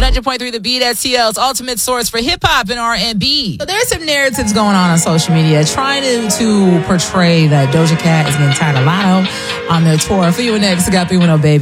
100.3 The Beat, STL's ultimate source for hip-hop and R&B. So there's some narratives going on social media trying to portray that Doja Cat is getting tired of Lotto on their tour. For you next, I got 310 Baby.